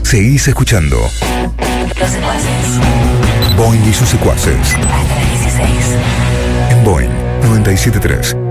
Seguís escuchando Los Secuaces. Boing y sus secuaces. Hasta las 16. En Boing 97.3.